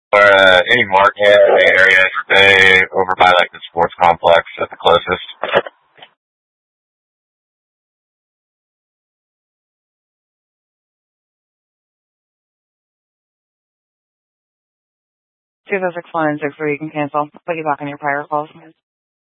Or any market in the area, stay over by like the sports complex at the closest. 206 line 6 where you can cancel. Put you back on your prior calls.